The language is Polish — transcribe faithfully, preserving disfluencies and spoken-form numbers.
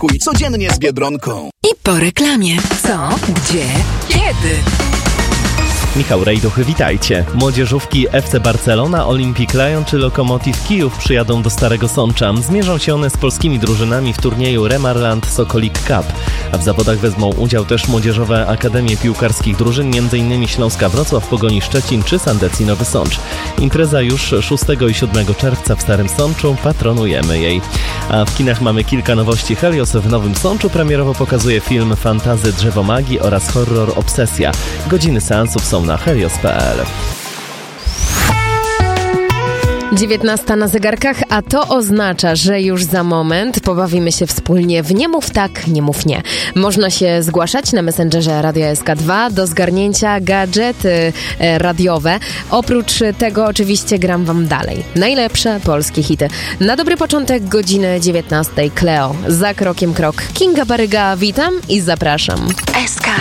Kuj codziennie z Biedronką. I po reklamie. Co? Gdzie? Kiedy? Michał Rejduch, witajcie. Młodzieżówki F C Barcelona, Olympic Lyon czy Lokomotiv Kijów przyjadą do Starego Sącza. Zmierzą się one z polskimi drużynami w turnieju Remarland Sokolik Cup. A w zawodach wezmą udział też młodzieżowe akademie piłkarskich drużyn, m.in. Śląska Wrocław, Pogoni Szczecin czy Sandecji Nowy Sącz. Impreza już szóstego i siódmego czerwca w Starym Sączu, patronujemy jej. A w kinach mamy kilka nowości. Helios w Nowym Sączu premierowo pokazuje film Fantazy Drzewo Magii oraz horror Obsesja. Godziny seansów są na helios kropka p l. dziewiętnasta na zegarkach, a to oznacza, że już za moment pobawimy się wspólnie w Nie mów tak, nie mów nie. Można się zgłaszać na Messengerze Radia S K dwa do zgarnięcia gadżety radiowe. Oprócz tego oczywiście gram wam dalej. Najlepsze polskie hity. Na dobry początek godziny dziewiętnastej Cleo. Za krokiem krok. Kinga Baryga, witam i zapraszam. S K